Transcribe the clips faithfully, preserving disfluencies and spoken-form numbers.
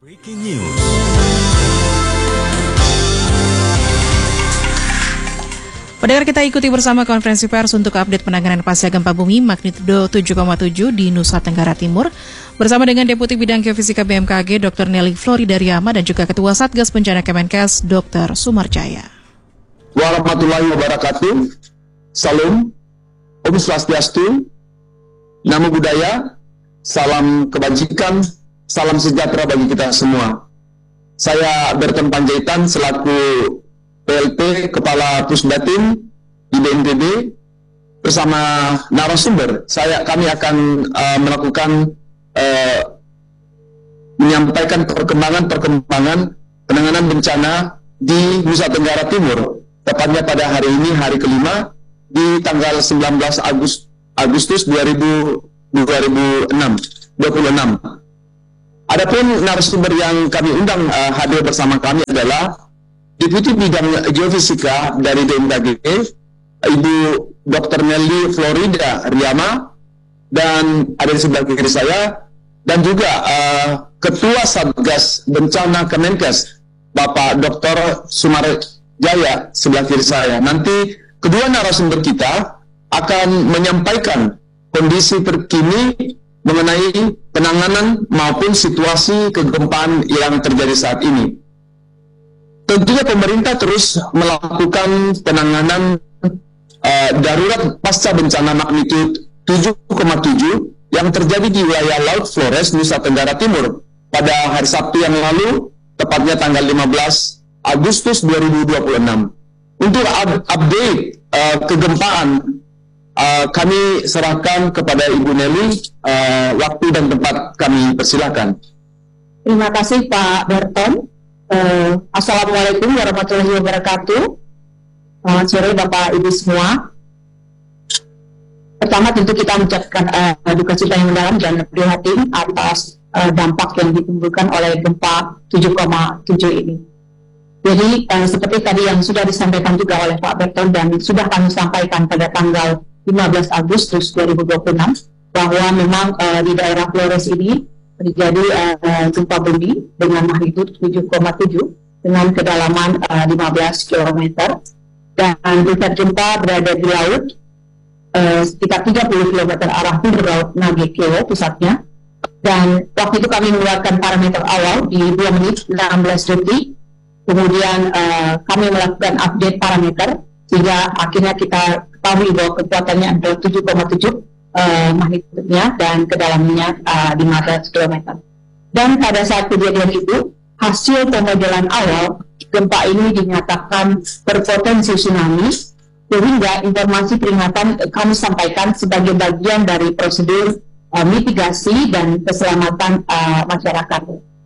Breaking News. Pendengar, kita ikuti bersama konferensi pers untuk update penanganan pasca gempa bumi magnitudo tujuh koma tujuh di Nusa Tenggara Timur bersama dengan Deputi Bidang Geofisika B M K G Doktor Nelly Floridariama dan juga Ketua Satgas Bencana Kemenkes Doktor Sumarjaya. Warahmatullahi wabarakatuh. Salam, Om Swastiastu, Namo Buddhaya, salam kebajikan, salam sejahtera bagi kita semua. Saya Berton Panjaitan selaku P L T Kepala Pusdatin di B N P B bersama narasumber. Saya kami akan uh, melakukan uh, menyampaikan perkembangan-perkembangan penanganan bencana di Nusa Tenggara Timur, tepatnya pada hari ini, hari kelima, di tanggal sembilan belas Agustus dua ribu dua puluh enam. Adapun narasumber yang kami undang uh, hadir bersama kami adalah Deputi Bidang Geofisika dari B M K G, Ibu Doktor Nelly Floridariama, dan ada di sebelah kiri saya, dan juga uh, Ketua Satgas Bencana Kemenkes, Bapak Doktor Sumarjaya, sebelah kiri saya. Nanti kedua narasumber kita akan menyampaikan kondisi terkini mengenai penanganan maupun situasi kegempaan yang terjadi saat ini. Tentunya pemerintah terus melakukan penanganan uh, darurat pasca bencana magnitudo tujuh koma tujuh yang terjadi di wilayah Laut Flores, Nusa Tenggara Timur pada hari Sabtu yang lalu, tepatnya tanggal lima belas Agustus dua ribu dua puluh enam. Untuk up update uh, kegempaan, uh, kami serahkan kepada Ibu Nelly, uh, waktu dan tempat kami persilakan. Terima kasih Pak Berton. Uh, Assalamualaikum warahmatullahi wabarakatuh. Selamat sore Bapak Ibu semua. Pertama tentu kita mengucapkan uh, duka cita yang mendalam dan prihatin atas uh, dampak yang ditimbulkan oleh gempa tujuh koma tujuh ini. Jadi uh, seperti tadi yang sudah disampaikan juga oleh Pak Berton dan sudah kami sampaikan pada tanggal lima belas Agustus dua ribu dua puluh enam, bahwa memang uh, di daerah Flores ini terjadi uh, gempa bumi dengan magnitudo tujuh koma tujuh dengan kedalaman uh, lima belas kilometer, dan pusat gempa berada di laut uh, sekitar tiga puluh kilometer arah timur laut Nagekeo pusatnya, dan waktu itu kami mengeluarkan parameter awal di dua menit enam belas detik, kemudian uh, kami melakukan update parameter sehingga akhirnya kita ketahui bahwa kekuatannya adalah tujuh koma tujuh Uh, magnitudenya dan kedalamannya uh, lima belas kilometer. Dan pada saat kejadian itu, hasil pemodelan awal gempa ini dinyatakan berpotensi tsunami, sehingga informasi peringatan kami sampaikan sebagai bagian dari prosedur uh, mitigasi dan keselamatan uh, masyarakat.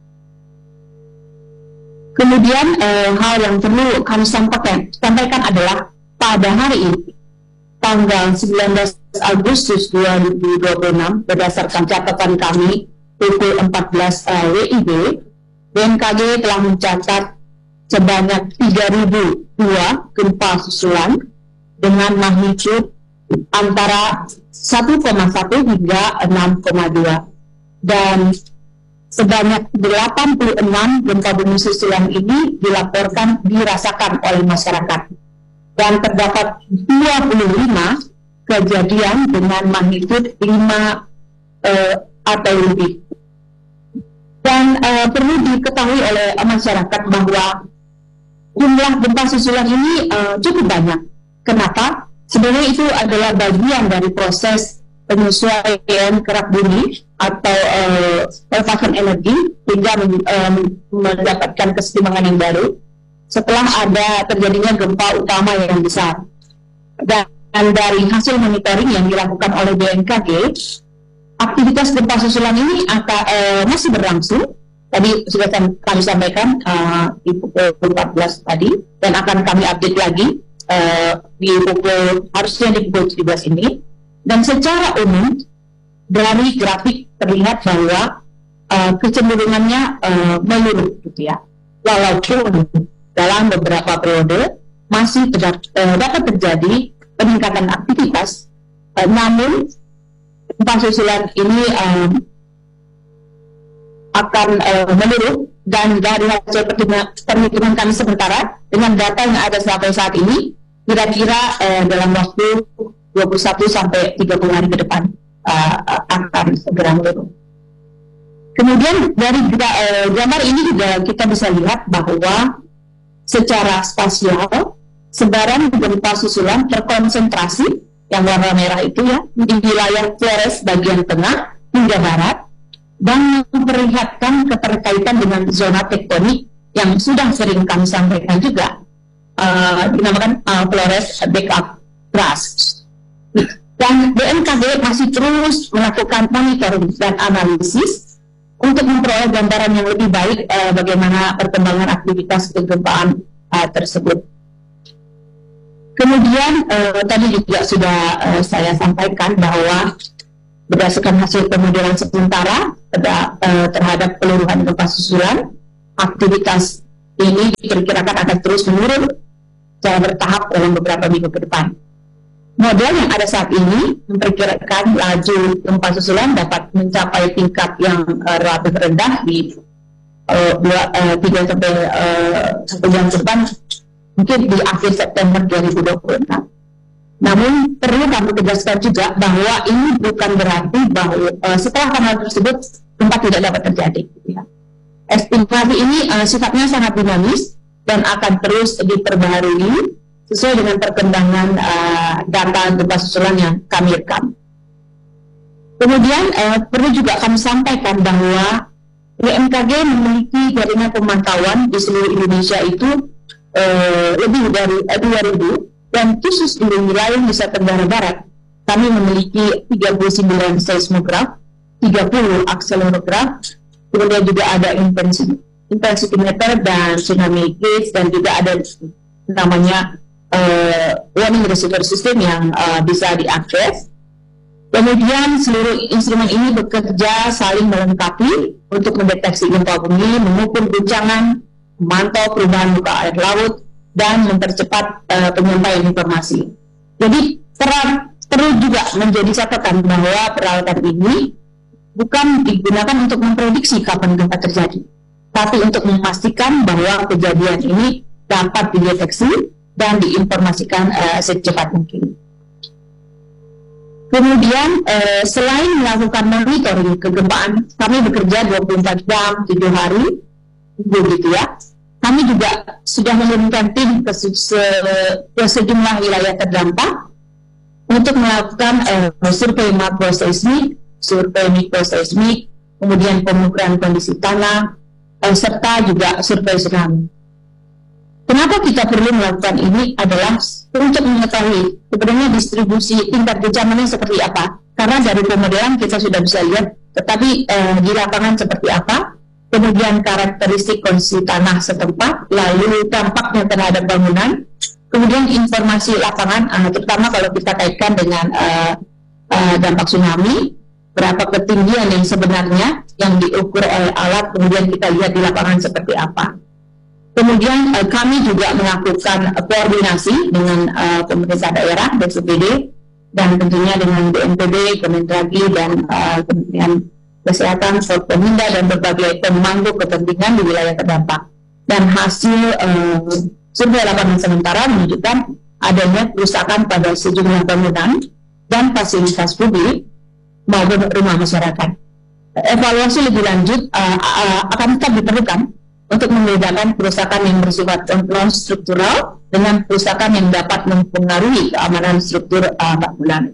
Kemudian uh, hal yang perlu kami sampaikan, sampaikan adalah pada hari ini, tanggal sembilan belas Agustus dua ribu dua puluh enam, berdasarkan catatan kami pukul empat belas uh, W I B, B M K G telah mencatat sebanyak tiga ribu dua gempa susulan dengan magnitudo antara satu koma satu hingga enam koma dua, dan sebanyak delapan puluh enam gempa bumi susulan ini dilaporkan dirasakan oleh masyarakat, dan terdapat dua puluh lima kejadian dengan magnitudo lima uh, atau lebih. Dan uh, perlu diketahui oleh uh, masyarakat bahwa jumlah gempa susulan ini uh, cukup banyak. Kenapa? Sebenarnya itu adalah bagian dari proses penyesuaian gerak bumi atau uh, pelepasan energi hingga uh, mendapatkan kesetimbangan yang baru setelah ada terjadinya gempa utama yang besar. Dan dari hasil monitoring yang dilakukan oleh B M K G, aktivitas gempa susulan ini akan, uh, masih berlangsung. Tadi sudah kami sampaikan uh, di pukul empat belas tadi, dan akan kami update lagi uh, di pukul, harusnya di pukul tujuh belas ini. Dan secara umum dari grafik terlihat bahwa uh, kecenderungannya uh, menurun, gitu ya. Walaupun dalam beberapa periode masih terdapat, uh, dapat terjadi peningkatan aktivitas, uh, namun gempa susulan ini um, akan uh, menurun dan dari hasil perhitungan kami sementara dengan data yang ada sampai saat ini, kira-kira uh, dalam waktu dua puluh satu sampai tiga puluh hari ke depan uh, akan segera menurun. Kemudian dari uh, gambar ini juga kita bisa lihat bahwa secara spasial sebaran gempa susulan terkonsentrasi yang warna merah itu ya di wilayah Flores bagian tengah hingga barat, dan memperlihatkan keterkaitan dengan zona tektonik yang sudah sering kami sampaikan juga, uh, dinamakan uh, Flores Backup Thrust. Dan B M K G masih terus melakukan monitoring dan analisis untuk memperoleh gambaran yang lebih baik uh, bagaimana perkembangan aktivitas kegempaan uh, tersebut. Kemudian uh, tadi juga sudah uh, saya sampaikan bahwa berdasarkan hasil pemodelan sementara uh, terhadap peluruhan gempa susulan, aktivitas ini diperkirakan akan terus menurun secara bertahap dalam beberapa minggu ke depan. Model yang ada saat ini memperkirakan laju gempa susulan dapat mencapai tingkat yang uh, relatif rendah di tiga sampai satu bulan ke depan, mungkin di akhir September dua ribu dua puluh enam. Namun perlu kami tegaskan juga bahwa ini bukan berarti bahwa uh, setelah tanggal tersebut gempa tidak dapat terjadi. Ya. Estimasi ini uh, sifatnya sangat dinamis dan akan terus diperbaharui sesuai dengan perkembangan uh, data gempa susulan yang kami rekam. Kemudian uh, perlu juga kami sampaikan bahwa B M K G memiliki jaringan pemantauan di seluruh Indonesia itu uh, lebih dari uh, dua ribu. Dan khusus di wilayah Nusa Tenggara Barat, kami memiliki tiga puluh sembilan seismograf, tiga puluh akselerograf, kemudian juga ada intensimeter dan tsunami gauge, dan juga ada namanya uh, warning receiver system yang uh, bisa diakses. Kemudian seluruh instrumen ini bekerja saling melengkapi untuk mendeteksi gempa bumi, mengukur guncangan, memantau perubahan muka air laut, dan mempercepat uh, penyampaian informasi. Jadi perlu, perlu juga menjadi catatan bahwa peralatan ini bukan digunakan untuk memprediksi kapan gempa terjadi, tapi untuk memastikan bahwa kejadian ini dapat dideteksi dan diinformasikan uh, secepat mungkin. Kemudian uh, selain melakukan monitoring kegempaan, kami bekerja dua puluh empat jam, tujuh hari, begitu ya. Kami juga sudah menurunkan tim ke, se ke sejumlah wilayah terdampak untuk melakukan uh, survei makroseismik, survei mikroseismik, kemudian pengukuran kondisi tanah, uh, serta juga survei tsunami. Kenapa kita perlu melakukan ini adalah untuk mengetahui sebenarnya distribusi tingkat guncangannya seperti apa. Karena dari pemodelan kita sudah bisa lihat, tetapi uh, di lapangan seperti apa. Kemudian karakteristik kondisi tanah setempat, lalu dampaknya terhadap bangunan, kemudian informasi lapangan, uh, terutama kalau kita kaitkan dengan uh, uh, dampak tsunami, berapa ketinggian yang sebenarnya yang diukur oleh alat, kemudian kita lihat di lapangan seperti apa. Kemudian uh, kami juga melakukan uh, koordinasi dengan uh, pemerintah daerah, B P B D, dan tentunya dengan B N P B, Kemendagri, dan uh, Kementerian Kesehatan, Forkominda, dan berbagai pemangku kepentingan di wilayah terdampak. Dan hasil uh, survei lapangan sementara menunjukkan adanya kerusakan pada sejumlah bangunan dan fasilitas publik maupun rumah masyarakat. Evaluasi lebih lanjut uh, uh, akan tetap diperlukan untuk membedakan kerusakan yang bersifat non struktural dengan kerusakan yang dapat mempengaruhi keamanan struktur uh, bangunan.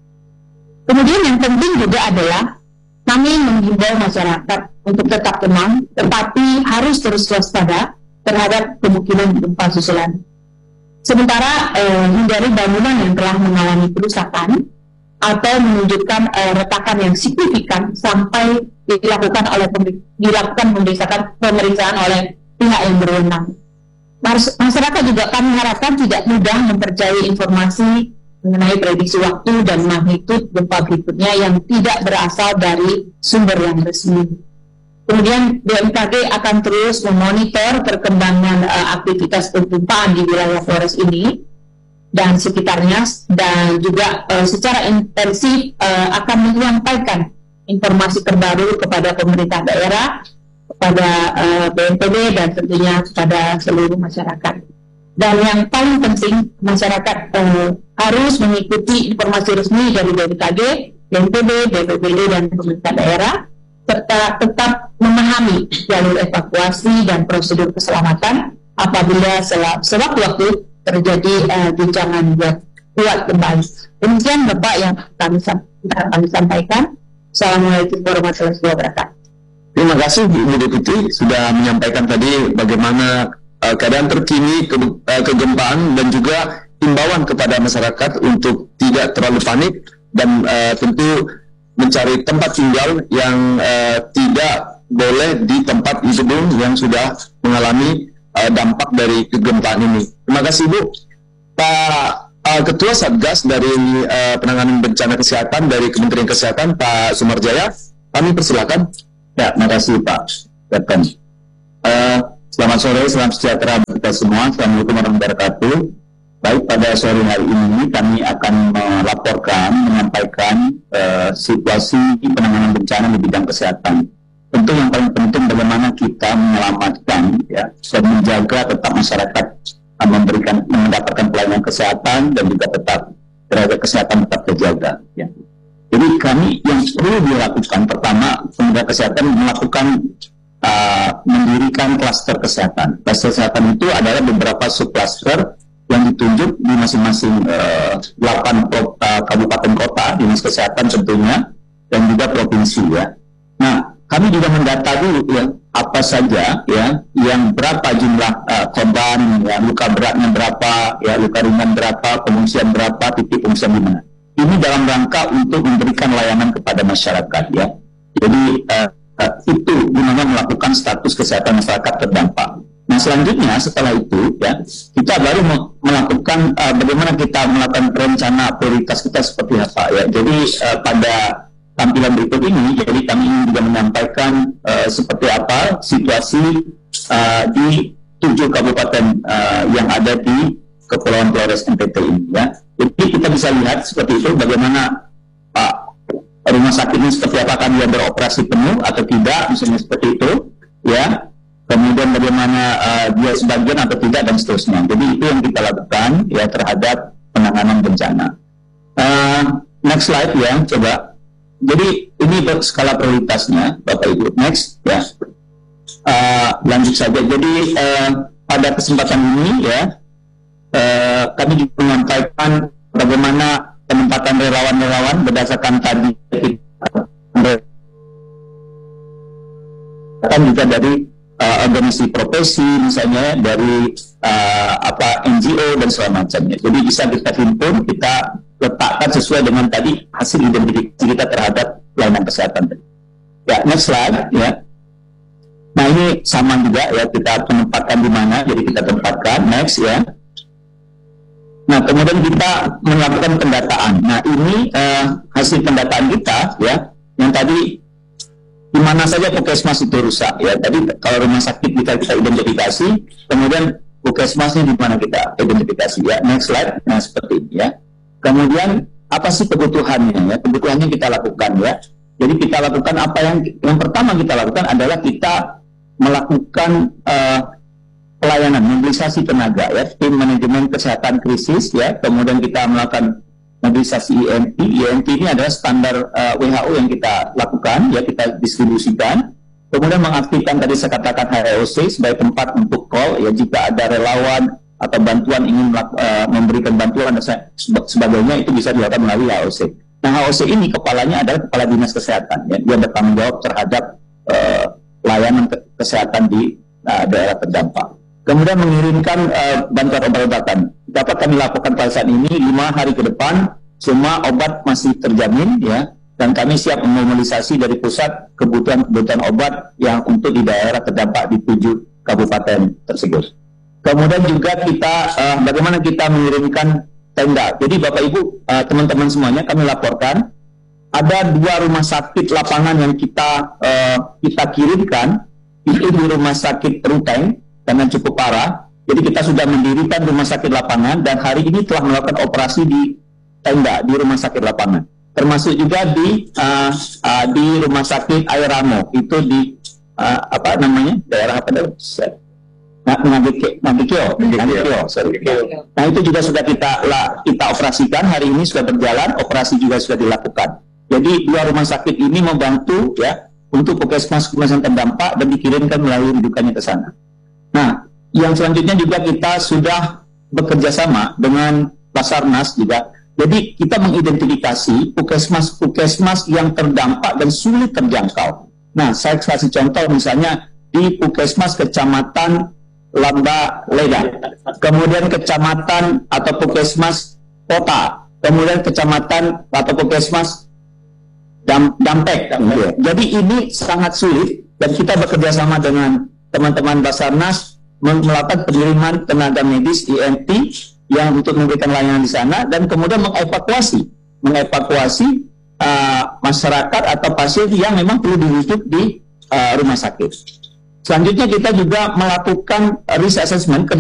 Kemudian yang penting juga adalah kami menghimbau masyarakat untuk tetap tenang, tetapi harus terus waspada terhadap kemungkinan gempa susulan. Sementara eh, hindari bangunan yang telah mengalami kerusakan atau menunjukkan eh, retakan yang signifikan sampai dilakukan oleh dilakukan pemeriksaan pemeriksaan oleh pihak yang berwenang. Masyarakat juga kami harapkan tidak mudah mempercayai informasi mengenai prediksi waktu dan magnitud gempa berikutnya yang tidak berasal dari sumber yang resmi. Kemudian B M K G akan terus memonitor perkembangan uh, aktivitas kegempaan di wilayah Flores ini dan sekitarnya, dan juga uh, secara intensif uh, akan menyampaikan informasi terbaru kepada pemerintah daerah, pada uh, B N P B dan tentunya kepada seluruh masyarakat. Dan yang paling penting, masyarakat uh, harus mengikuti informasi resmi dari B M K G, B N P B, B P B D, dan pemerintah daerah, serta tetap memahami jalur evakuasi dan prosedur keselamatan apabila sewaktu-waktu terjadi uh, guncangan kuat kembali. Demikian Bapak yang kami, kami sampaikan. Assalamualaikum warahmatullahi wabarakatuh. Terima kasih Ibu Deputi sudah menyampaikan tadi bagaimana uh, keadaan terkini ke, uh, kegempaan dan juga himbauan kepada masyarakat untuk tidak terlalu panik dan uh, tentu mencari tempat tinggal yang uh, tidak boleh di tempat di gedung yang sudah mengalami uh, dampak dari kegempaan ini. Terima kasih Bu. Pak uh, Ketua Satgas dari uh, Penanganan Bencana Kesehatan dari Kementerian Kesehatan Pak Sumarjaya, kami persilakan. Ya, terima kasih Pak Kapten. Uh, selamat sore, salam sejahtera kita semua. Assalamualaikum warahmatullahi wabarakatuh. Baik, pada sore hari ini kami akan melaporkan, menyampaikan uh, situasi penanganan bencana di bidang kesehatan. Tentu yang paling penting bagaimana kita menyelamatkan ya, dan menjaga tetap masyarakat uh, memberikan mendapatkan pelayanan kesehatan dan juga tetap tenaga kesehatan tetap terjaga. Ya. Jadi kami yang perlu dilakukan pertama, tenaga kesehatan melakukan uh, mendirikan klaster kesehatan. Klaster kesehatan itu adalah beberapa subklaster yang ditunjuk di masing-masing uh, delapan uh, kabupaten kota, dinas kesehatan tentunya, dan juga provinsi ya. Nah, kami juga mendata dulu ya apa saja ya yang berapa jumlah uh, korban, ya, luka beratnya berapa, ya luka ringan berapa, pengungsian berapa, titik pengungsian di mana. Ini dalam rangka untuk memberikan layanan kepada masyarakat ya. Jadi uh, uh, itu guna melakukan status kesehatan masyarakat terdampak. Nah selanjutnya setelah itu ya kita baru melakukan uh, bagaimana kita melakukan rencana prioritas kita seperti apa ya. Jadi uh, pada tampilan berikut ini jadi kami ingin juga menyampaikan uh, seperti apa situasi uh, di tujuh kabupaten uh, yang ada di Kepulauan Flores N T T ini ya. Jadi kita bisa lihat seperti itu bagaimana Pak rumah sakit ini seperti apakah dia beroperasi penuh atau tidak misalnya seperti itu ya. Kemudian bagaimana uh, dia sebagian atau tidak dan seterusnya. Jadi itu yang kita lakukan ya terhadap penanganan bencana. Uh, next slide ya, coba. Jadi ini skala prioritasnya, Bapak Ibu. Next ya. Uh, lanjut saja. Jadi uh, pada kesempatan ini ya, uh, kami juga menyampaikan bagaimana penempatan relawan-relawan berdasarkan tadi kan juga dari Uh, organisasi profesi misalnya dari uh, apa N G O dan segala macamnya. Jadi bisa kita himpun, kita letakkan sesuai dengan tadi hasil identifikasi kita terhadap pelayanan kesehatan. Ya, next slide ya. Nah ini sama juga ya kita menempatkan di mana, jadi kita tempatkan next ya. Nah kemudian kita melakukan pendataan. Nah ini uh, hasil pendataan kita ya, yang tadi di mana saja puskesmas itu rusak ya. Tadi kalau rumah sakit kita kita identifikasi, kemudian puskesmasnya di mana kita identifikasi ya. Next slide. Nah seperti ini ya. Kemudian apa sih kebutuhannya ya? Kebutuhannya kita lakukan ya. Jadi kita lakukan apa yang yang pertama kita lakukan adalah kita melakukan uh, pelayanan mobilisasi tenaga ya, tim manajemen kesehatan krisis ya. Kemudian kita melakukan mobilisasi I M T. I M T ini adalah standar uh, W H O yang kita lakukan, ya kita distribusikan. Kemudian mengaktifkan tadi saya katakan H O C sebagai tempat untuk call, ya jika ada relawan atau bantuan ingin uh, memberikan bantuan dan sebagainya itu bisa dilakukan melalui H O C. Nah H O C ini kepalanya adalah kepala dinas kesehatan, ya dia bertanggung jawab terhadap uh, layanan ke kesehatan di uh, daerah terdampak. Kemudian mengirimkan uh, bantuan obat-obatan. Dapat kami lakukan pada saat ini lima hari ke depan semua obat masih terjamin ya, dan kami siap memobilisasi dari pusat kebutuhan-kebutuhan obat yang untuk di daerah terdampak di tujuh kabupaten tersebut. Kemudian juga kita uh, bagaimana kita mengirimkan tenda. Jadi Bapak Ibu uh, teman-teman semuanya kami laporkan ada dua rumah sakit lapangan yang kita uh, kita kirimkan itu di rumah sakit Ruteng karena cukup parah. Jadi kita sudah mendirikan rumah sakit lapangan dan hari ini telah melakukan operasi di tenda di rumah sakit lapangan. Termasuk juga di uh, uh, di rumah sakit Airamo itu di uh, apa namanya daerah apa itu? Nah, Ngagikyo, Ngagikyo, Ngagikyo, sorry. Nah itu juga sudah kita lah, kita operasikan hari ini sudah berjalan, operasi juga sudah dilakukan. Jadi dua rumah sakit ini membantu ya untuk puskesmas-puskesmas yang terdampak dan dikirimkan melalui rujukannya ke sana. Nah yang selanjutnya juga kita sudah bekerja sama dengan Basarnas juga. Jadi kita mengidentifikasi puskesmas-puskesmas yang terdampak dan sulit terjangkau. Nah saya kasih contoh misalnya di Puskesmas Kecamatan Lamba Leda, kemudian kecamatan atau puskesmas kota, kemudian kecamatan atau puskesmas Dam, Dampek. Dampek. Jadi ini sangat sulit dan kita bekerja sama dengan teman-teman Basarnas melakukan pengiriman tenaga medis I M T yang untuk memberikan layanan di sana dan kemudian mengevakuasi, mengevakuasi uh, masyarakat atau pasien yang memang perlu dirujuk di uh, rumah sakit. Selanjutnya kita juga melakukan risk assessment